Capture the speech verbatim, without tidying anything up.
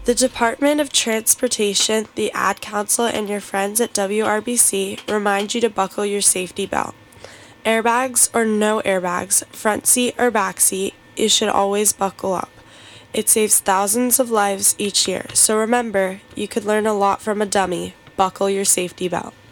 The Department of Transportation, the Ad Council, and your friends at W R B C remind you to buckle your safety belt. Airbags or no airbags, front seat or back seat, you should always buckle up. It saves thousands of lives each year, so remember, you could learn a lot from a dummy. Buckle your safety belt.